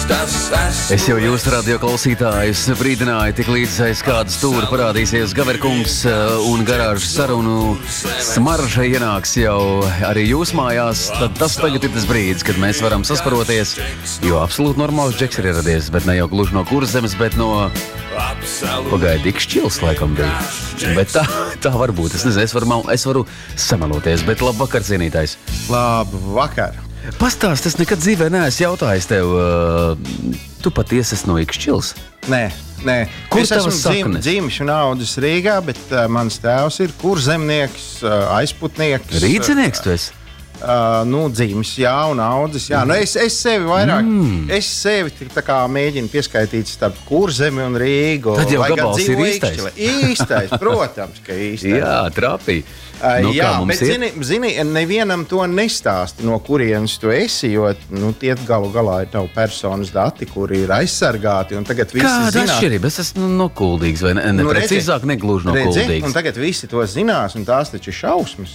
Es jau jūs radio klausītājus brīdināju, tik līdz aiz kādu stūri parādīsies Gaverkungs un garāžu sarunu smarža ienāks jau arī jūs mājās, tad tas tagad ir tas brīdis, kad mēs varam sasparoties, jo absolūti normāls džeks ir ieradies, bet ne jau gluži no Kurzemes, bet no pagaidi Ikšķils laikam bija. Bet tā var būt, es nezinu, es varu samaloties, bet labvakar, cienītājs. Labvakar. Pastāst, es nekad dzīvē neesmu jautājis tev, tu patiesi esi no Ikšķils? Nē. Kur es tavas esmu saknes? dzimis un audzis Rīgā, bet mans tēvs ir kurzemnieks, aizputnieks. Rīdzinieks tu esi? Dzimis, jā, un audzis, jā. Es sevi vairāk, es sevi tā kā mēģinu pieskaitīt starp Kurzemi un Rīgu. Tad jau gabals ir īstais. Īstais, protams, ka īstais. Jā, trapī. Jā, bet zini, nevienam to nestāsti, no kurienes tu esi, jo tie galu galā ir tavu personas dati, kuri ir aizsargāti, un tagad visi zinās. Kāda atšķirība? Es esmu nokuldīgs, vai ne? Precīzāk, negluži nokuldīgs. Un tagad visi to zinās, un tās taču ir šausmas.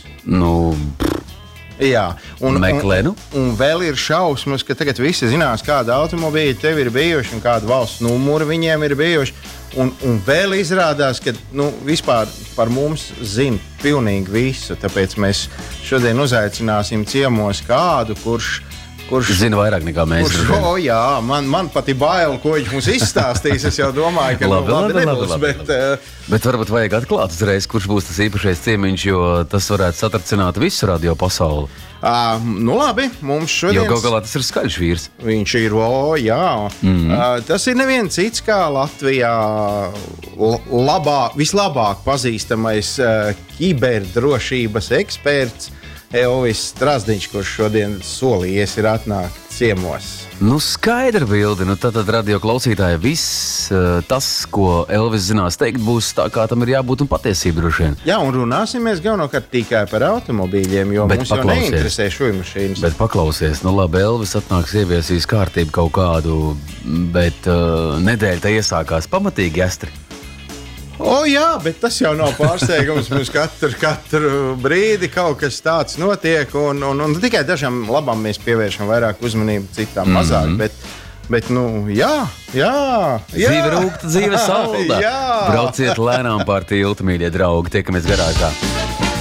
Jā, un vēl ir šausmas, ka tagad visi zinās, kāda automobīļa tev ir bijuši un kāda valsts numuri viņiem ir bijuši. Un vēl izrādās, ka vispār par mums zina pilnīgi visu. Tāpēc mēs šodien uzaicināsim ciemos kādu, kurš zina vairāk nekā mēs. Jā, man pat ir bail, ko viņš mums izstāstīs. Es jau domāju, ka labi nebūs. Bet varbūt vajag atklāt uzreiz, kurš būs tas īpašais ciemiņš, jo tas varētu satracināt visu radio pasauli. Labi, mums šodien... Jo galā tas ir skaļš vīrs. Viņš ir, jā. Tas ir neviens cits kā Latvijā vislabāk pazīstamais kiberdrošības eksperts Elvis Strazdiņš, kurš šodien solījies ir atnākt ciemos. Skaidra bilde. Tātad radio klausītāji viss tas, ko Elvis zinās teikt, būs tā, kā tam ir jābūt un patiesība droši vien. Jā, un runāsimies galvenokārt tikai par automobīļiem, jo mums jau neinteresē šujmašīnas. Bet paklausies, labi, Elvis atnāks ieviesīs kārtību kaut kādu, bet nedēļa tā iesākās pamatīgi estri. Jā, bet tas jau nav pārsteigums. Mums katru brīdi kaut kas tāds notiek, un tikai dažām labām mēs pievēršam vairāk uzmanību, citām mazāk. Bet jā. Dzīve rūgta, dzīve salda. Brauciet lēnām pār tiltu, mīļie draugi, tiekamies garāžā.